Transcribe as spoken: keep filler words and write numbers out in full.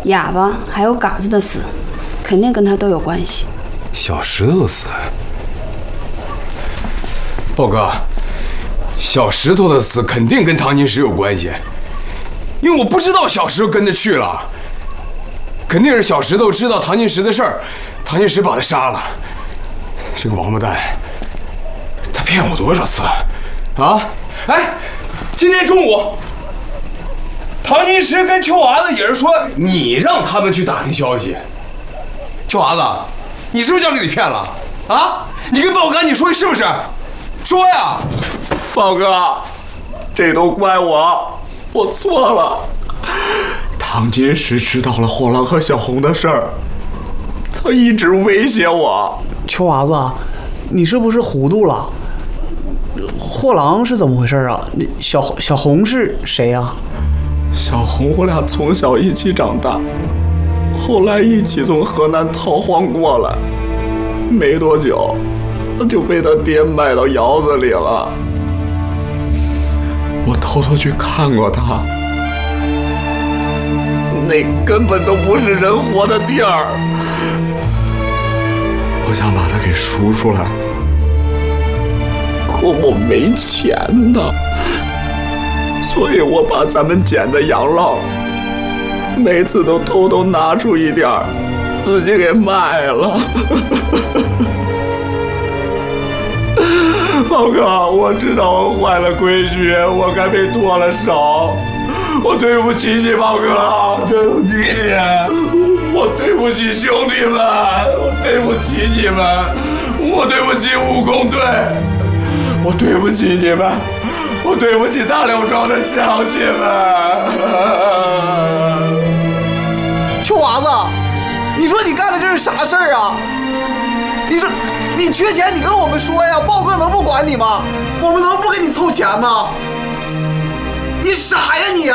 哑巴还有嘎子的死，肯定跟他都有关系。 小石头的死，豹哥，小石头的死肯定跟唐金石有关系，因为我不知道小石头跟着去了，肯定是小石头知道唐金石的事儿，唐金石把他杀了。这个王八蛋，他骗我多少次了？啊！哎，今天中午，唐金石跟秋娃子也是说你让他们去打听消息。秋娃子，你是不是叫给你骗了？啊！你跟豹哥你说是不是？说呀！ 豹哥，这都怪我，我错了。唐金石知道了货郎和小红的事儿，他一直威胁我。 秋娃子，你是不是糊涂了？货郎是怎么回事啊？你小小红是谁呀？ 小红我俩从小一起长大，后来一起从河南逃荒过来，没多久就被他爹卖到窑子里了。我偷偷去看过他，那根本都不是人活的地儿。我想把他给赎出来，可我没钱呢，所以我把咱们捡的洋烙每次都偷偷拿出一点儿，自己给卖了。豹哥，我知道我坏了规矩，我该被剁了手，我对不起你，豹哥，对不起你，我对不起兄弟们，我对不起你们，我对不起武工队，我对不起你们，我对不起大柳庄的乡亲们。 秋娃子，你说你干的这是啥事儿啊？你说你缺钱，你跟我们说呀，豹哥能不管你吗？我们能不给你凑钱吗？你傻呀你！